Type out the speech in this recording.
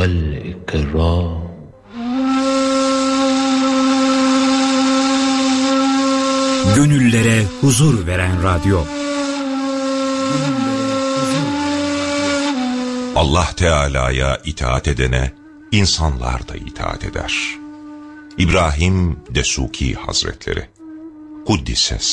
والإكرام. Gönüllere huzur veren radyo. Allah Teala'ya itaat edene insanlar da itaat eder. İbrahim Desuki Hazretleri Kuddise